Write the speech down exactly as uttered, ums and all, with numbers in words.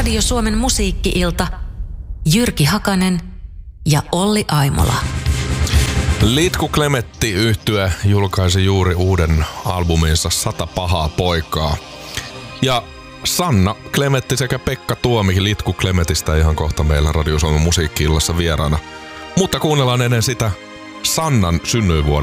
Radio Suomen musiikki-ilta, Jyrki Hakanen ja Olli Aimola. Litku Klemetti -yhtye julkaisi juuri uuden albuminsa Sata pahaa poikaa. Ja Sanna Klemetti sekä Pekka Tuomi Litku Klemetistä ihan kohta meillä Radio Suomen musiikki-illassa vieraana. Mutta kuunnellaan ennen sitä Sannan synnyinvuoden